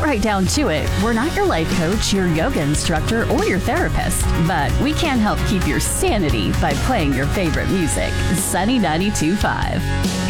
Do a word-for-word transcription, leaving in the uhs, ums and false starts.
right down to it, we're not your life coach, your yoga instructor, or your therapist, but we can help keep your sanity by playing your favorite music. Sunny ninety-two point five.